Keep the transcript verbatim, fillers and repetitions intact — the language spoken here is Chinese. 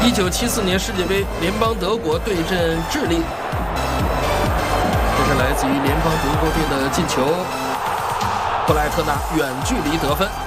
一九七四年世界杯，联邦德国对阵智利，这是来自于联邦德国队的进球，布莱特纳远距离得分。